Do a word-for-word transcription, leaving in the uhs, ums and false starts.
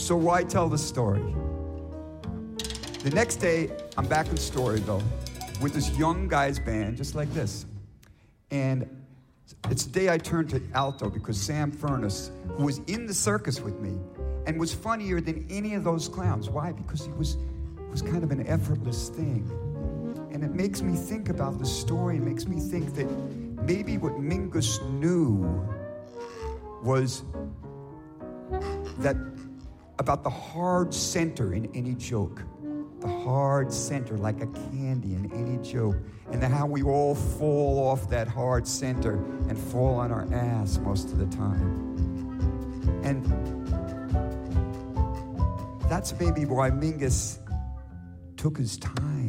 So why tell the story? The next day, I'm back in Storyville with this young guy's band, just like this. And it's the day I turned to alto because Sam Furness, who was in the circus with me and was funnier than any of those clowns. Why? Because he was, it was kind of an effortless thing. And it makes me think about the story. It makes me think that maybe what Mingus knew was that about the hard center in any joke. The hard center, like a candy in any joke. And how we all fall off that hard center and fall on our ass most of the time. And that's maybe why Mingus took his time.